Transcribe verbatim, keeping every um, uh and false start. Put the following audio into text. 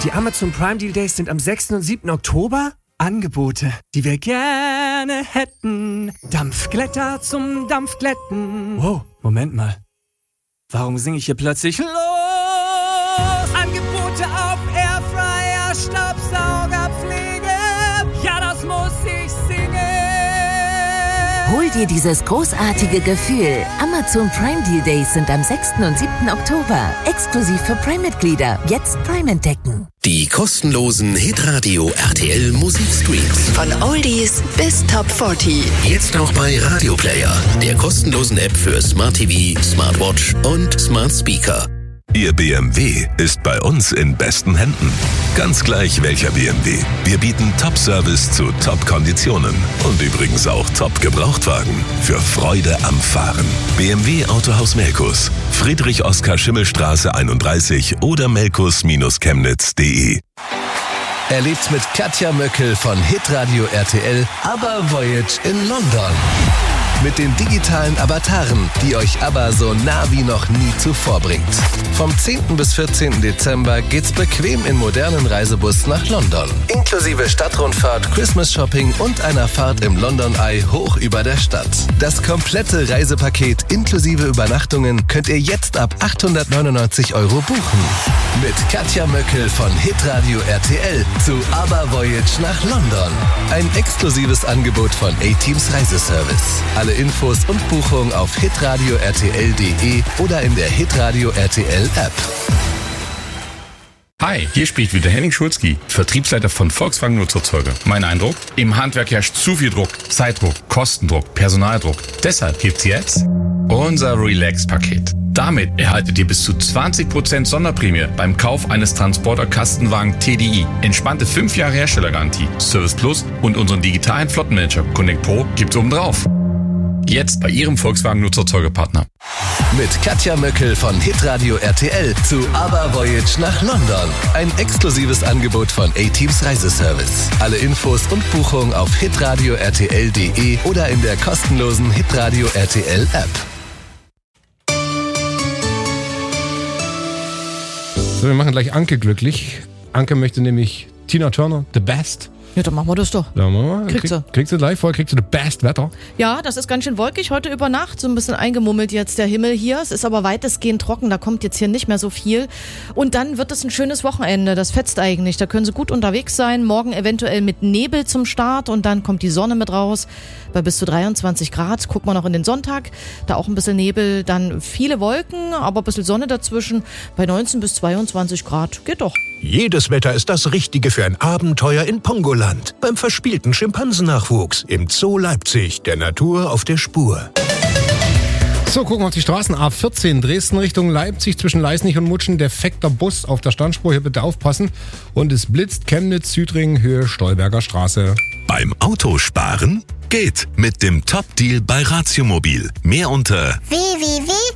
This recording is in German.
Die Amazon Prime Deal Days sind am sechsten und siebten Oktober. Angebote, die wir gerne hätten. Dampfglätter zum Dampfglätten. Wow, Moment mal. Warum singe ich hier plötzlich los? Angebote auf Airfryer, Staubsaugerpflege. Ja, das muss ich singen. Hol dir dieses großartige Gefühl. Amazon Prime Deal Days sind am sechsten und siebten Oktober. Exklusiv für Prime-Mitglieder. Jetzt Prime entdecken. Die kostenlosen Hitradio R T L Musikstreams. Von Oldies bis Top vierzig. Jetzt auch bei Radio Player, der kostenlosen App für Smart T V, Smartwatch und Smart Speaker. Ihr B M W ist bei uns in besten Händen. Ganz gleich welcher B M W. Wir bieten Top-Service zu Top-Konditionen. Und übrigens auch Top-Gebrauchtwagen. Für Freude am Fahren. B M W Autohaus Melkus. Friedrich-Oskar-Schimmel-Straße einunddreißig oder melkus Chemnitz punkt de. Erlebt mit Katja Möckel von Hitradio R T L ABBA Voyage in London. Mit den digitalen Avataren, die euch ABBA so nah wie noch nie zuvor bringt. Vom zehnten bis vierzehnten Dezember geht's bequem in modernen Reisebus nach London. Inklusive Stadtrundfahrt, Christmas-Shopping und einer Fahrt im London Eye hoch über der Stadt. Das komplette Reisepaket inklusive Übernachtungen könnt ihr jetzt ab achthundertneunundneunzig Euro buchen. Mit Katja Möckel von Hitradio R T L zu ABBA Voyage nach London. Ein exklusives Angebot von A-Teams Reiseservice. Alle Infos und Buchungen auf hitradio r t l punkt de oder in der Hitradio R T L App. Hi, hier spricht wieder Henning Schulzki, Vertriebsleiter von Volkswagen Nutzerzeuger. Mein Eindruck? Im Handwerk herrscht zu viel Druck, Zeitdruck, Kostendruck, Personaldruck. Deshalb gibt's jetzt unser Relax-Paket. Damit erhaltet ihr bis zu zwanzig Prozent Sonderprämie beim Kauf eines Transporter-Kastenwagen T D I. Entspannte fünf Jahre Herstellergarantie, Service Plus und unseren digitalen Flottenmanager Connect Pro gibt's obendrauf. Jetzt bei Ihrem Volkswagen Nutzerzeugerpartner. Mit Katja Möckel von Hitradio R T L zu ABBA Voyage nach London. Ein exklusives Angebot von A-Teams Reiseservice. Alle Infos und Buchungen auf hitradio r t l punkt de oder in der kostenlosen Hitradio R T L App. So, wir machen gleich Anke glücklich. Anke möchte nämlich Tina Turner, The Best. Ja, dann machen wir das doch. Ja, machen wir. Kriegt sie. Kriegt sie live voll, kriegt sie das Best Wetter. Ja, das ist ganz schön wolkig heute über Nacht. So ein bisschen eingemummelt jetzt der Himmel hier. Es ist aber weitestgehend trocken, da kommt jetzt hier nicht mehr so viel. Und dann wird es ein schönes Wochenende, das fetzt eigentlich. Da können Sie gut unterwegs sein. Morgen eventuell mit Nebel zum Start und dann kommt die Sonne mit raus. Bei bis zu dreiundzwanzig Grad. Gucken wir noch in den Sonntag. Da auch ein bisschen Nebel, dann viele Wolken, aber ein bisschen Sonne dazwischen. Bei neunzehn bis zweiundzwanzig Grad. Geht doch. Jedes Wetter ist das Richtige für ein Abenteuer in Pongoland. Beim verspielten Schimpansennachwuchs im Zoo Leipzig, der Natur auf der Spur. So, gucken wir auf die Straßen. A vierzehn, Dresden Richtung Leipzig, zwischen Leisnig und Mutschen. Defekter Bus auf der Standspur, hier bitte aufpassen. Und es blitzt Chemnitz, Südring, Höhe Stolberger Straße. Beim Autosparen geht mit dem Top-Deal bei Ratiomobil. Mehr unter w w w